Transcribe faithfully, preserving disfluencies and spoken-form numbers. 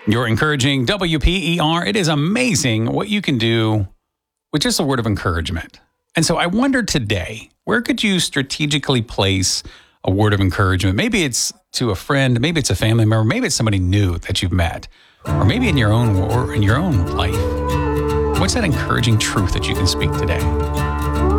You're encouraging W P E R. It is amazing what you can do with just a word of encouragement. And so I wonder today, where could you strategically place a word of encouragement? Maybe it's to a friend, maybe it's a family member, maybe it's somebody new that you've met, or maybe in your own or in your own life. What's that encouraging truth that you can speak today?